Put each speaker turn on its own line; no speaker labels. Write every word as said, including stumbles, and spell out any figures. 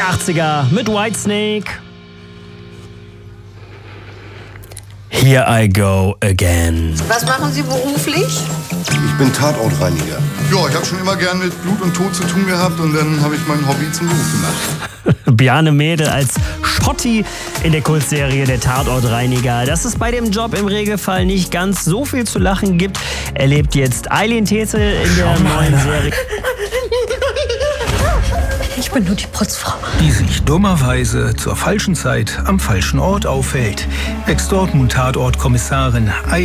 Die achtziger mit Whitesnake. Here I go again.
Was machen Sie beruflich?
Ich bin Tatortreiniger.
Ja, ich habe schon immer gern mit Blut und Tod zu tun gehabt und dann habe ich mein Hobby zum Beruf gemacht.
Bjarne Mädel als Schotti in der Kultserie Der Tatortreiniger. Dass es bei dem Job im Regelfall nicht ganz so viel zu lachen gibt, erlebt jetzt Eileen Tetsel in der neuen Serie.
Ich bin nur die Putzfrau.
Die sich dummerweise zur falschen Zeit am falschen Ort aufhält. Ex-Dortmund-Tatortkommissarin